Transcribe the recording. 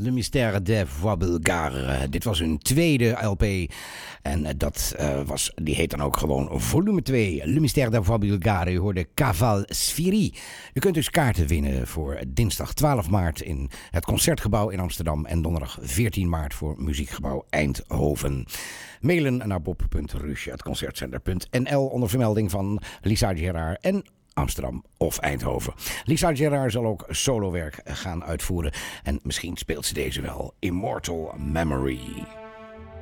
Le Mystère des Voix Bulgares. Dit was hun tweede LP. En die heet dan ook gewoon volume 2. Le Mystère des Voix Bulgares. U hoorde Caval Sfiri. U kunt dus kaarten winnen voor dinsdag 12 maart in het Concertgebouw in Amsterdam. En donderdag 14 maart voor Muziekgebouw Eindhoven. Mailen naar bob.ruusje@concertcenter.nl onder vermelding van Lisa Gerard en Amsterdam of Eindhoven. Lisa Gerard zal ook solowerk gaan uitvoeren. En misschien speelt ze deze wel. Immortal Memory.